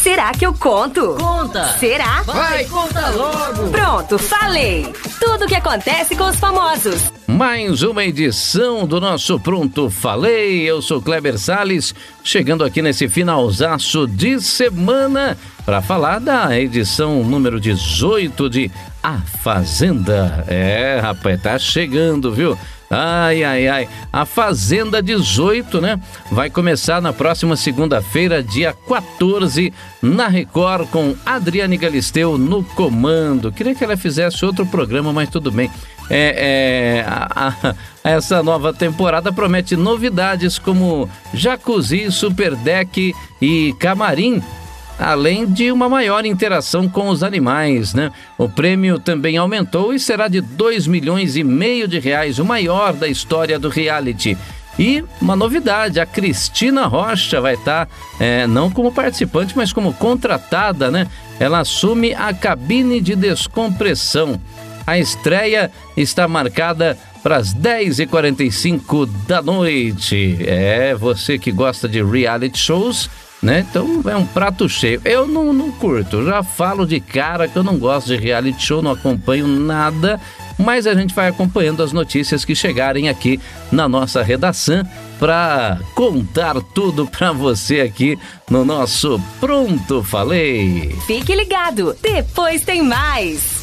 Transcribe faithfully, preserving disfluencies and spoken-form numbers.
Será que eu conto? Conta! Será? Vai, conta logo! Pronto, falei! Tudo o que acontece com os famosos. Mais uma edição do nosso Pronto Falei. Eu sou Kleber Salles, chegando aqui nesse finalzaço de semana para falar da edição número dezoito de A Fazenda. É, rapaz, tá chegando, viu? Ai, ai, ai. A Fazenda dezoito, né? Vai começar na próxima segunda-feira, dia quatorze, na Record, com Adriane Galisteu no comando. Queria que ela fizesse outro programa, mas tudo bem. É, é, a, a, essa nova temporada promete novidades como jacuzzi, super deck e camarim, além de uma maior interação com os animais, né? O prêmio também aumentou e será de dois milhões e meio de reais, o maior da história do reality. E uma novidade, a Cristina Rocha vai estar, é, não como participante, mas como contratada, né? Ela assume a cabine de descompressão. A estreia está marcada para as dez e quarenta e cinco da noite. É, você que gosta de reality shows, né? Então é um prato cheio. Eu não, não curto, já falo de cara que eu não gosto de reality show, não acompanho nada, mas a gente vai acompanhando as notícias que chegarem aqui na nossa redação para contar tudo para você aqui no nosso Pronto Falei. Fique ligado, depois tem mais.